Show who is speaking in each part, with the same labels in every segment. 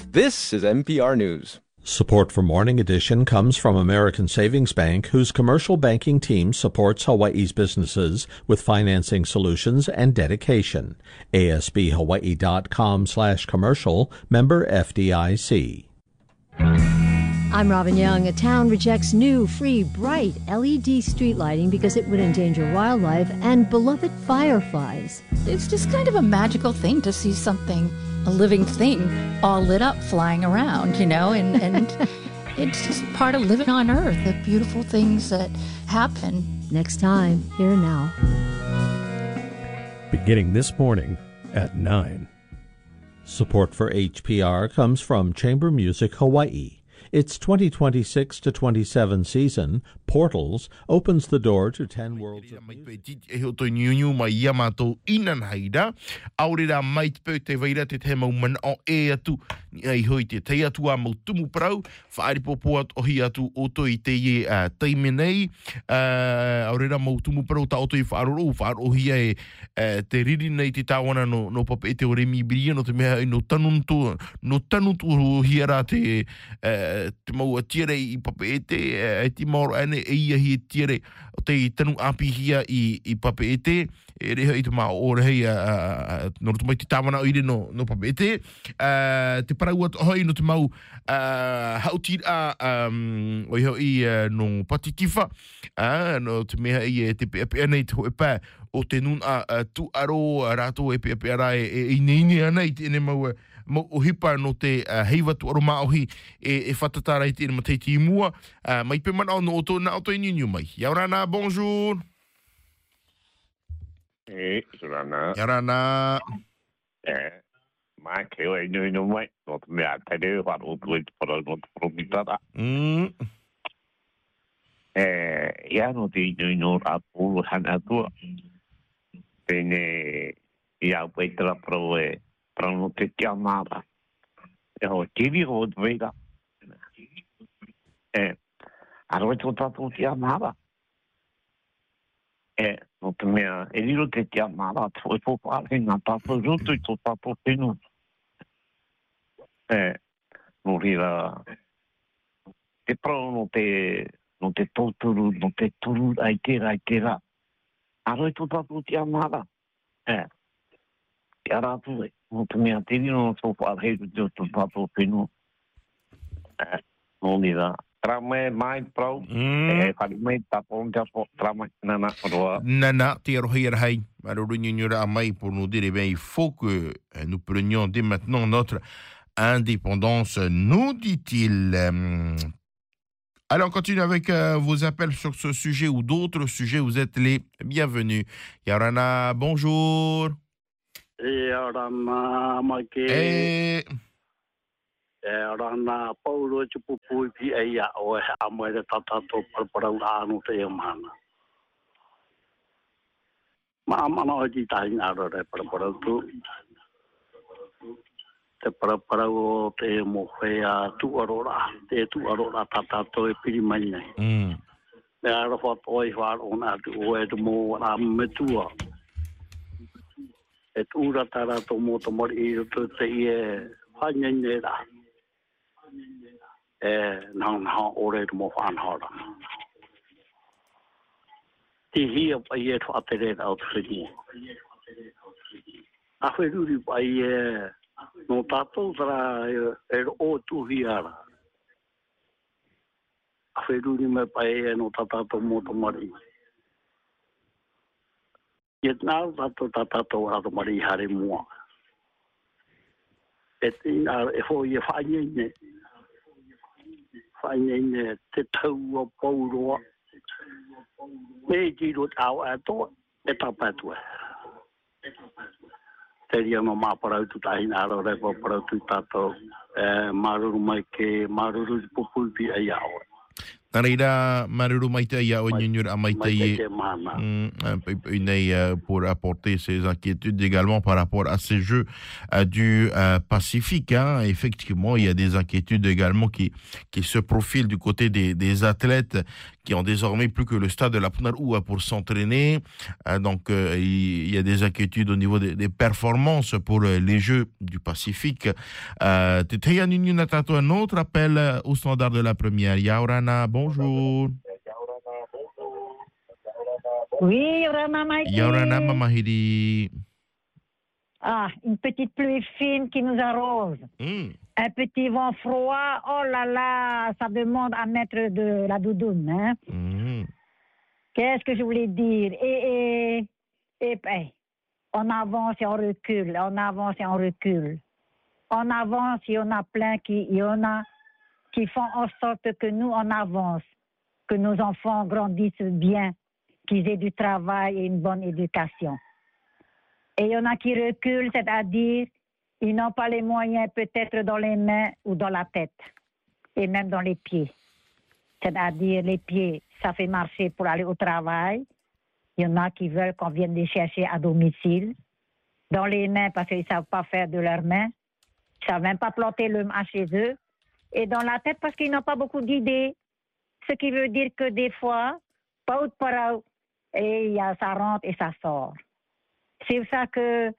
Speaker 1: This is NPR News.
Speaker 2: Support for Morning Edition comes from American Savings Bank, whose commercial banking team supports Hawaii's businesses with financing solutions and dedication. ASBHawaii.com/commercial, member FDIC.
Speaker 3: I'm Robin Young. A town rejects new, free, bright LED street lighting because it would endanger wildlife and beloved fireflies.
Speaker 4: It's just kind of a magical thing to see something, a living thing, all lit up, flying around, and it's just part of living on Earth, the beautiful things that happen.
Speaker 3: Next time, here now.
Speaker 5: Beginning this morning at 9.
Speaker 2: Support for HPR comes from Chamber Music Hawaii. Its 2026 to 27 season, Portals, opens the door to 10 worlds of music.
Speaker 6: te mau atire I papeete e ti moro ane e ia hi tire o te tanu api hia I papeete e reha I te mao o reha no tu mai te tawana o ire no papeete te parau at hoi no te mau hautir o iho I no patitifa no te meha I te pepe anei te hoe pā o te nun tu aro rato e pepe ara e neine ana I te ene mau o hipa no te heiva tu aro maohi e whatatara I te ina mateiti I mua. Mai pe mana o no oto na oto I niu mai. Ia rana, bonjour.
Speaker 7: Rana.
Speaker 6: Ia rana.
Speaker 7: Mai keo e niu mai. No te mea te reo wha o tu e te para no te promitara. Ia no te niu a pulu hana tua. Tene ia upeitara pro e no te tia mara. E ho tiri ho te vega. Aro e tō tātou tia mara. No te mea, e riro te tia mara, tō e pōpāre ngā tātou roto I tō tātou tenu. No rira, te prau no te tōturu, no te turu, ai tera. Aro e tō tātou tia mara. Te aratu e. No te mea te rino tō whaarheru te o tō tātou whenua. No nira. Tramai mai prau. Whare mai tāpong te apo. Tramai. Nana.
Speaker 6: Nana, te arohi arahai. Maroruni nyura amai pour nous dire, il faut que nous prenions dès maintenant notre indépendance, nous dit-il. Allez, on continue avec vos appels sur ce sujet ou d'autres sujets. Vous êtes les bienvenus. Yarana, bonjour.
Speaker 8: Rana make Rana Paulo Chupu Pia or Amway Tatato Parano te Mana. Mamma no Gitain out of the Paraparato. The Paraparo te Mohea, two Aurora, te two Aurora Tatato Pirimane. There are what boys are on at where the more Metua. Et ura tara to moto mori I to te ie whanyenera. Nang ore mo whanhora. Ti hia pa ie to atere au trini. A wheruri pa ie no tato tara o tu hiara. A wheruri me pa ie no tatato moto mori. Yet now tato ado mari hare mua. Et for ye fine te tau o pauroa. Me giro tau ato e tapatue. Te ria no maparau tu tahina aro repo parau tu tato maruru mai ke maruru pupupi ai aoe.
Speaker 6: Narida Maruru Maitaya Onyunur Amaitaye pour apporter ses inquiétudes également par rapport à ces Jeux du Pacifique. Hein. Effectivement, il y a des inquiétudes également qui se profilent du côté des athlètes qui ont désormais plus que le stade de la Punaroua pour s'entraîner. Donc, il y a des inquiétudes au niveau des performances pour les Jeux du Pacifique. Teteya Nunyunatato, un autre appel au standard de la première. Yaurana, bonjour.
Speaker 9: Oui, Yaurana Maïki.
Speaker 6: Yaurana Mamahiri.
Speaker 9: Ah, une petite pluie fine qui nous arrose. Un petit vent froid. Oh là là, ça demande à mettre de la doudoune. Hein? Qu'est-ce que je voulais dire? Et on avance et on recule. On avance et on recule. On avance, il y en a plein qui font en sorte que nous, on avance. Que nos enfants grandissent bien. Qu'ils aient du travail et une bonne éducation. Et il y en a qui reculent, c'est-à-dire ils n'ont pas les moyens peut-être dans les mains ou dans la tête. Et même dans les pieds. C'est-à-dire les pieds, ça fait marcher pour aller au travail. Il y en a qui veulent qu'on vienne les chercher à domicile. Dans les mains, parce qu'ils ne savent pas faire de leurs mains. Ils ne savent même pas planter le main chez eux. Et dans la tête, parce qu'ils n'ont pas beaucoup d'idées. Ce qui veut dire que des fois, pas out par out, et ça rentre et ça sort. C'est ça que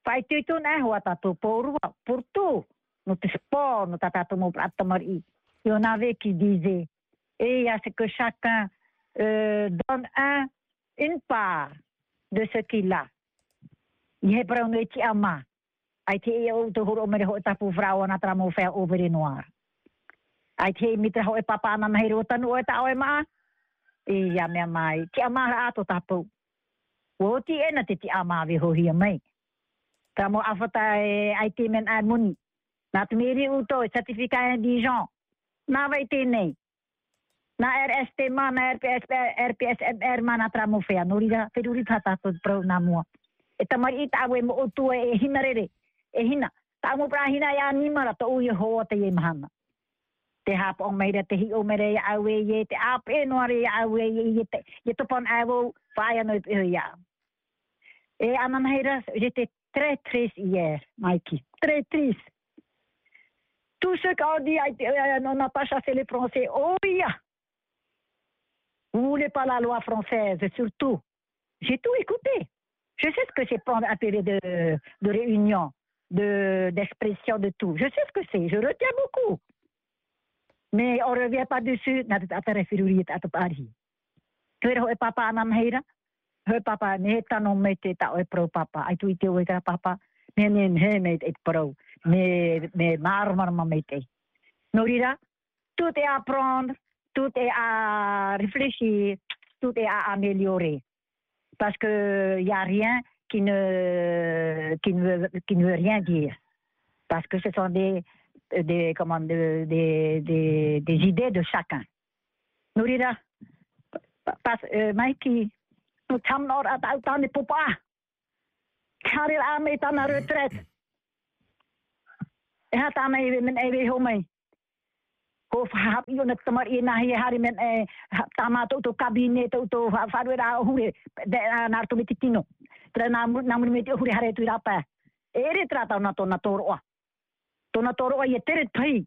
Speaker 9: pour tout, notre sport, notre il y en avait qui disaient, et il y a ce que chacun donne une part de ce qu'il a. Il y a pas un petit ama. Il y a autre tapu vrouwen na tramo fer over in noir. Il y a mitra ho papa na mahiro tanu o ta o ma. E ya me mai, ti ama ato tapu. Wo ti ena ti ama vi ho hi mai. Tramo afata IT men admuni. Na tmiri uto certificat Dijon. Na vai te nei. Na RST ma na RPSMR ma na tramo fer. Norida feruri tata to pro na mo. E tamari ita we mo utu e hinarere. E hina. Tamo pra hina ya ni mara to u ho te ye mahana. Te hap on me te hi o mere ya awe ye te ap e no re ya awe ye te ye to pon avo fire no ya. Et à Manheira, j'étais très triste hier, Mikey. Très triste. Tous ceux qui ont dit on n'a pas chassé les Français. Oh yeah. Vous ne voulez pas la loi française, surtout. J'ai tout écouté. Je sais ce que c'est prendre un période de réunion, d'expression, de tout. Je sais ce que c'est. Je retiens beaucoup. Mais on ne revient pas dessus. Papa à Manheira. He papa ne tano me te ta o pro papa ai tu te o te papa ne he me te pro me marmar me te norira tout est à apprendre, tout est à réfléchir, tout est à améliorer parce que il y a rien qui ne veut rien dire parce que ce sont des idées de chacun norira Mikey nous sommes à temps de papa. Car il a mis en retraite. Et à temps de men even home. Of hap je net maar in na hier hari men tamato to cabinet to faruera hure naar to mitino. Tra namu met hure hare tu rapa. Ere trata na to natoro. To natoro ye teret pai.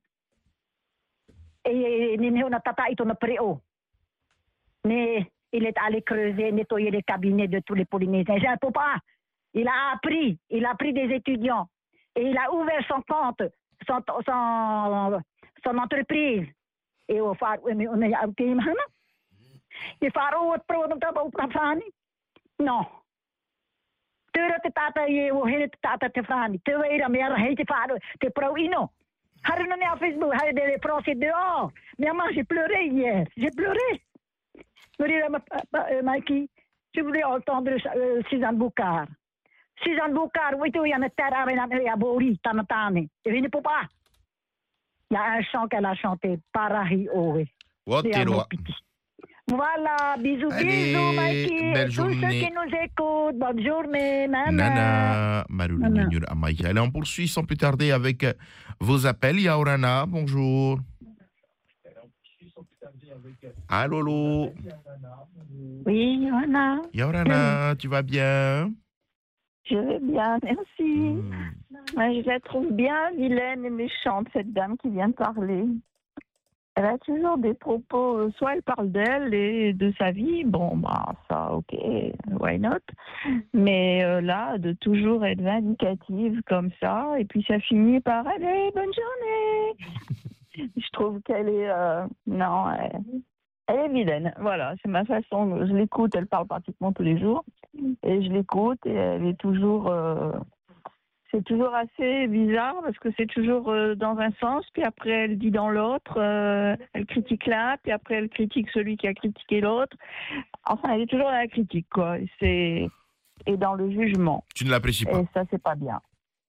Speaker 9: E ni na tata ito na preo. Ne il est allé creuser, nettoyer les cabinets de tous les Polynésiens. J'ai un papa. Il a appris des étudiants. Et il a ouvert son compte, son entreprise. Et au phare, on est à Kimana. Il phare au pro non. Te tata ye o hele tata te frani. Te weira me ara hete phare te pro ino. Harino ne à Facebook, har des Français dehors. Mais moi j'ai pleuré hier. J'ai pleuré. Mikey, je voulais entendre Suzanne Boucard. Suzanne Boucard, oui, il y a une terre à Bori, Tanatane. Et il ne peut pas. Il y a un chant qu'elle a chanté, Parahi Owe. Voilà, bisous, bisous, Mikey.
Speaker 6: Belle
Speaker 9: Tous ceux qui nous écoutent, bonne journée. Nana.
Speaker 6: Allez, on poursuit sans plus tarder avec vos appels. Yaurana, bonjour. Allô, allô.
Speaker 10: Oui, Johanna.
Speaker 6: Yorana, tu vas bien?
Speaker 10: Je vais bien, merci. Moi, je la trouve bien vilaine et méchante, cette dame qui vient de parler. Elle a toujours des propos, soit elle parle d'elle et de sa vie, bon, bah, ça, ok, why not? Mais là, de toujours être vindicative comme ça, et puis ça finit par, allez, bonne journée. Je trouve qu'elle est, non, elle est vilaine, voilà, c'est ma façon, je l'écoute, elle parle pratiquement tous les jours, et je l'écoute, et elle est toujours... c'est toujours assez bizarre parce que c'est toujours dans un sens, puis après elle dit dans l'autre, elle critique là, puis après elle critique celui qui a critiqué l'autre. Enfin, elle est toujours dans la critique, quoi. Et dans le jugement.
Speaker 6: Tu ne l'apprécies pas?
Speaker 10: Et ça, c'est pas bien.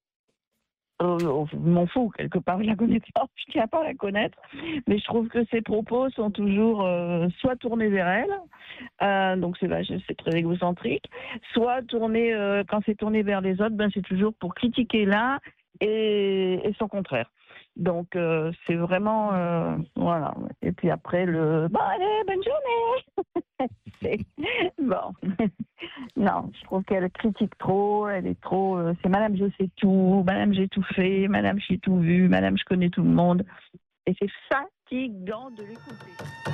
Speaker 10: Je m'en fous, quelque part, je la connais pas, je tiens pas à la connaître, mais je trouve que ses propos sont toujours soit tournés vers elle, donc c'est très égocentrique, soit tournés, quand c'est tourné vers les autres, ben c'est toujours pour critiquer l'un et son contraire. Donc c'est vraiment, voilà. Et puis après bon allez, bonne journée. Bon. Non, je trouve qu'elle critique trop, elle est trop... c'est Madame je sais tout, Madame j'ai tout fait, Madame j'ai tout vu, Madame je connais tout le monde. Et c'est fatigant de l'écouter.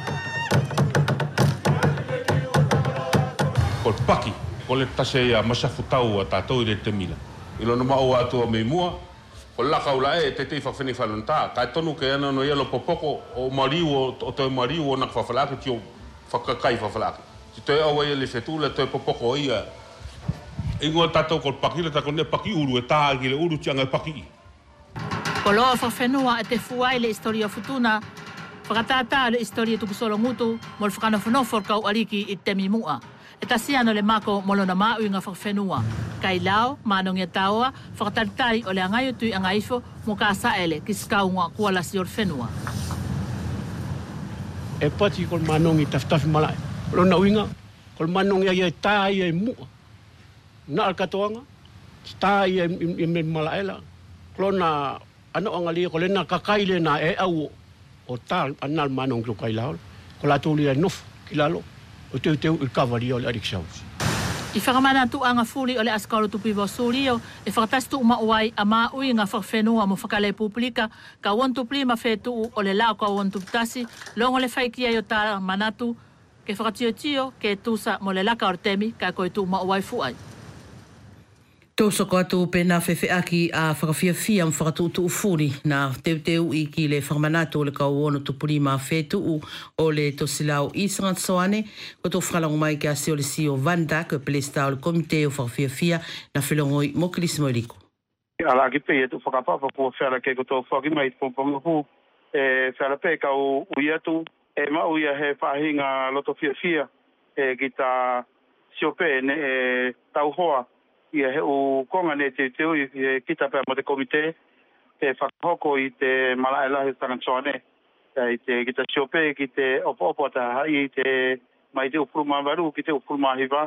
Speaker 11: Ko paki, ko le tase ia masafutau a tātou i le te mila. I lona mao atua me mua, ko laka ula te te whawhene whanonta. Kai tonu ke ana no ialo popoko o mariu o te mariu o nak whawhalake ti o whakakai whawhalake. Ti te awa ia le whetu le te popoko ia. Ingoa tātou ko paki le tako ne paki uru e tā ki le uru tianga paki.
Speaker 12: Ko loa whawhenua e te fuai le historia futuna, whakatata le historia tukusolo ngutu, mo le whakanawhanofo kau ariki i te mimua. E tasiano le mako molona mau i ngā whawhenua. Kai lao, manong e taoa, whakataritari o le angai utui angaifo, mo ka saele ki skaunga kualasi o le whenua.
Speaker 13: E pati kol manong i taftafi malai. Lona uinga, kol manong ia e tā ia e mua. Na alkatoanga, tā ia e me malaela. Klona ana o ngali ko le na kakai le na e au o tā anal manong ki kai lao. Ko la tuli e nof ki lalo. O teu i kawari o le adiksaus.
Speaker 12: I whakamana tu anga furi o le askalo tupi wa surio, e whakatastu uma uai a maa ui ngā whawhenua mo whakale publika, ka wantu plima whetu o le lao ka wantu ptasi, longo le whaikia i o tā manatu, ke whakatio ke tusa mo le laka o temi, ka koe tu uma uai fuai.
Speaker 14: Tōsoko atu pēnā whewheaki a whakawhiawhia mwhakatuutu ufuri na teuteu i ki le whakamanatu o le kauono tupuri ma whetuu o le tosilau i Sangatsoane, ko tō whakalango mai ki a se o le sio Vanda, ko pelesta o le komite o whakawhiawhia na whelongoi Mokilisi Moiriko.
Speaker 15: Ala ki pe e tu whakapapa kua whera ke ko tō whaki mai pōponga hu, e whera pe ka o uiatu, e mauia he whahinga loto whiawhia, e ki tā siope ne e tau hoa, ia he o konga ne te teo i kita pe mo te komite te whakahoko i te malaela he Sangatsoane i te kita siope ki te opo ta hai te mai te upuruma varu ki te upuruma hiva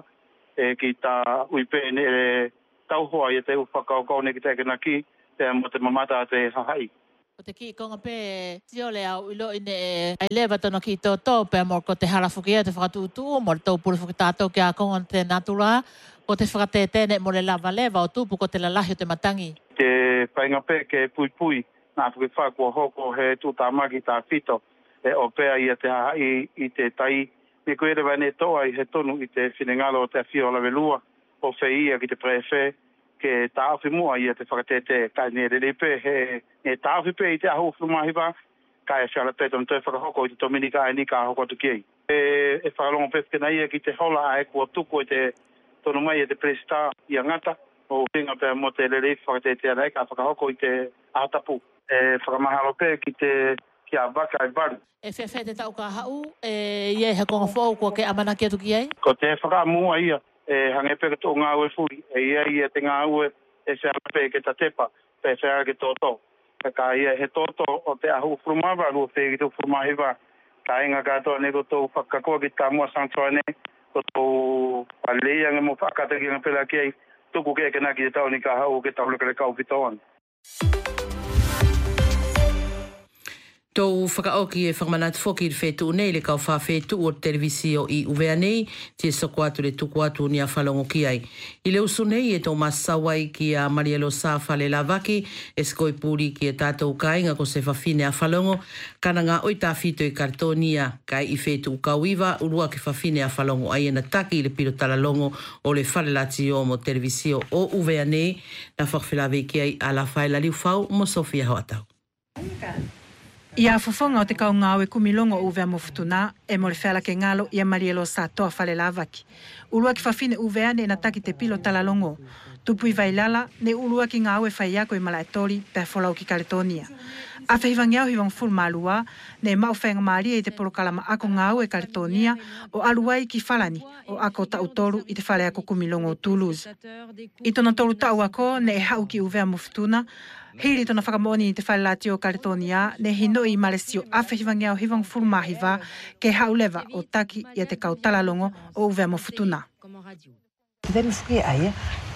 Speaker 15: ki ta uipe ne tau hoa i te whakahoko ne ki te kanaki te mo te mamata te hahai.
Speaker 12: O te ki konga pe tio le au ilo ine ai lewa tono ki tō pe mo ko te harafukia te whakatuutu mo le tau puru whakatātou ki a konga te natura o te whakatētene mo le lava lewa o tūpu ko te lalahi o te matangi.
Speaker 15: Te whainga pe ke pui nā puke whakua hoko he tūtāmaki tā whito e o pea i te hahai i te tai. Me koe rewa ne toa i he tonu i te whinengalo o te whio la velua o whea ki te prewhe ke tāwhi mua i te whakatēte kai ne relepe he tāwhi pe i te ahu whumahiwa kai e whiala pe tonu te whakahoko i te Dominika e ni ka hoko atu kiei. E whakalongo pefke na ia ki te hola a e kua tuko i te tono mai e te presita i angata o pinga pe mo te lere whakatete anai ka whakahoko i te ahatapu. Whakamahalo pe ki a waka e varu.
Speaker 12: E whewhe te tau ka hau, ie he konga whau kua ke amana ki atu ki ei?
Speaker 15: Ko te whakamua ia, hange pe kato ngā ue furi, ia te ngā ue e whiara pe ke ta tepa, pe whiara ke tōtō. Ka ia he tōtō o te ahu furumawa, rua pe ki tō furumahiwa, ka inga katoa ne ko tō whakakoa ki tā mua Sangatsoane, ko tō palea nge mo whakata ki ngā pela ki ei, tuku ke kena ki te tau ni ka hau ke tau leka le kau pitoan.
Speaker 14: Tau whakaoki e whakamanat whoki i whetu nei le kau whawhetu o televisio i uvea nei, tia soko atu le tuku atu ni a whalongo ki ai. I leo su nei e tau masawai ki a Marielo Sā whale lavaki, e skoi puri ki e tātou kāinga ko se whawhine a whalongo, kana ngā oita whito i kartonia kai i whetu ukauiwa, urua ki whawhine a whalongo ai ena taki i le piro talalongo o le whale lati o mo televisio o uvea nei, na whakawhilawe ki ai a la whaela liu whau mo Sofia Hoatau.
Speaker 16: Ia fofonga o te kaunga au e kumilongo uvea mofutuna e mo le whela ke ngalo ia Marielo Sā toa whale lavaki. Urua ki whawhine uvea ne na taki te pilo talalongo. Tupu i vailala ne urua ki ngā au e whai ako i Malaetori pe wholau ki Kaletonia. A whahivangi au hiwang ful malua ne mau whenga maria i te porokalama ako ngā au e Kaletonia o aluai ki whalani o ako tautoru i te whale ako kumilongo o Toulouse. I tona toru tau ako ne e hau ki uvea mofutuna hiri tona whakamoni i te whaelati o Kaletonia ne hino i Malesio a whahivangi au hiwang ful mahiwa ke haulewa o taki i te kau talalongo o uvea mofutuna.
Speaker 17: Te mfuki aia,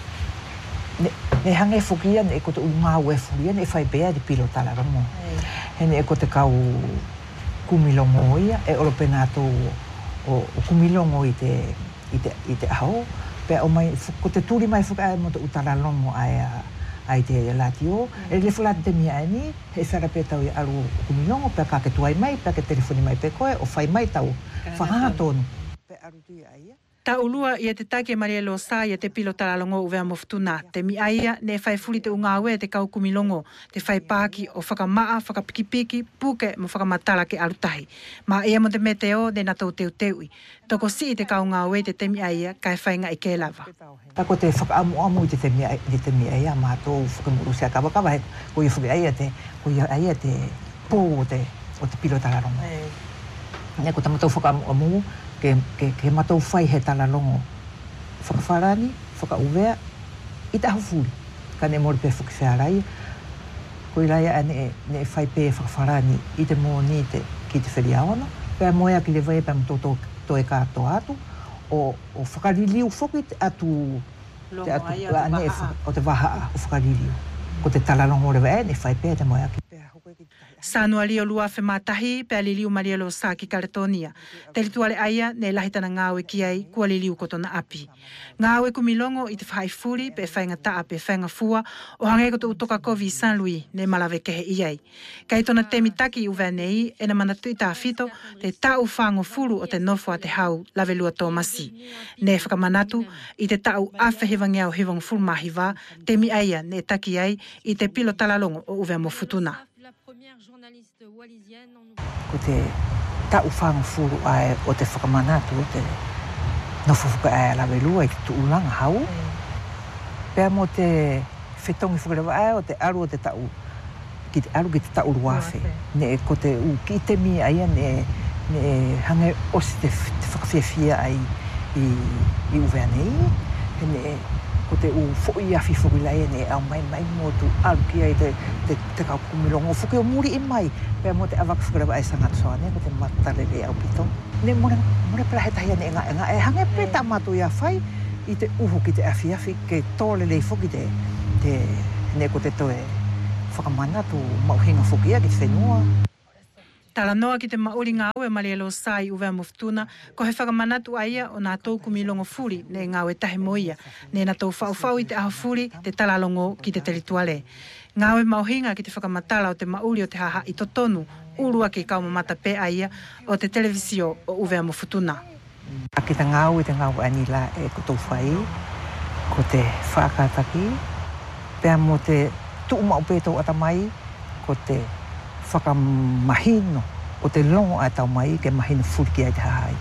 Speaker 17: ne hange fukia ne ko te unga ue fukia ne fai bea di pilo talalongo. Hene ko te kau kumilongo ia e olopenato o kumilongo i te hau. Pe o mai ko te turi mai fuka mo te utalalongo ai te latio. E le fulati te mia ni e whara pe tau i alu kumilongo pe ka ke tuai mai pe ke telefoni mai pe koe o fai mai tau whahatonu. Pe arutu ia ia.
Speaker 16: Ta ulua i te take Marielo Sā i te pilo talalongo uvea mofutuna. Te mi aia ne whai furi te unga aue te kau kumilongo. Te whai pāki o whakamaa, whakapikipiki, puke mo whakamatala ke arutahi. Ma ea mo te meteo de na tau teu teui. Toko si i te kau ngā aue te temi aia kai whainga i ke lava.
Speaker 17: Tako te whakaamu i te temi aia mātou whakamuru sea kawakawa he ko i whuki aia te pō o te pilo talalongo. Nea ko tamatau whakaamu ke matou whai he talalongo whakawharani, whakauvea, i te ahufuri. Ka ne mori pe whakiwharai. Ko i laia ne whai pe whakawharani i te mō ni ki te whiriaono. Pea moea ki le vai pe mtoto to e kāto atu. O whakariliu whoki atu o te waha o whakariliu. Ko te talalongo rewa ne whai pe te moea ki.
Speaker 16: Sanua lio lua whe mātahi pe aliliu Marielo Sā ki Kaletonia. Te rituale aia ne lahitana ngāwe ki ai kua liliu kotona api. Ngāwe kumilongo i te whai furi pe whainga taa pe whainga fua o hange koto utoka kovi Saint Louis ne malawe kehe i ai. Kai tona temi taki uvea nei e na manatu i tā whito te tau whango furu o te nofo a te hau lawe lua tō masi. Ne whakamanatu i te tau awhehiwangi au hiwang furu mahiwa temi aia ne taki ai i te pilo talalongo o uvea mofutuna.
Speaker 17: Ko te tau whango furu ai o te whakamanatu o te nofo whuka ai lawe lua i te tuulanga hau. Pea mo te whetongi whukarewa ai o te aru o te tau ki te tau ruafe. Ne ko te ki te mi aia ne hange osi te whakawhiawhia ai i uvea nei. Ne ko te fwoi awhi whukulai ne au mai mo tu aru ki ai te kau kumilongo whuki o muri i mai. Pea mo te awak whukarewa ai sangat soa ne ko te matarere au pito. Ne mora pera he tahia ne nga e hange pe ta matu ia whai i te uhu ki te awhi ke tōle lei whuki te ne ko te toe whakamanatu mauhinga whuki ia ki te whenua.
Speaker 16: Tala noa ki te mauri ngā aue Marielo Sā i uvea mofutuna, ko he whakamanatu aia o nā tau kumilongo furi ne ngā aue tahe moia, ne nā tau whau i te aho furi te talalongo ki te terituale. Ngā aue mauhinga ki te whakamatala o te mauri o te haha i totonu, urua ki kaumamata pe aia o te televisio o uvea mofutuna.
Speaker 17: Aki te ngā aue anila e kotou whai, ko te whakataki, pea mo te tuuma upeto atamai, ko te whakamahino o te longo a tau mai ke mahino furiki ai te hahai.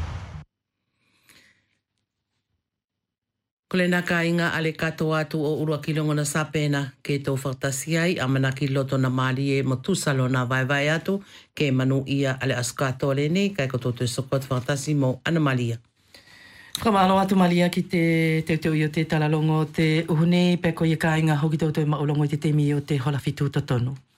Speaker 14: Ko le naka inga ale kato atu o urua ki longo na sapena ke tō whaktasi ai a manaki loto na mali e mo tusalo na vai atu ke manu ia ale askato le nei kai koto te sokot whaktasi mo ana malia.
Speaker 18: Whamalo atu malia ki te teo i o te talalongo te uhune pe ko i ka inga hoki tō maulongo i te temi o te hola fitu totonu.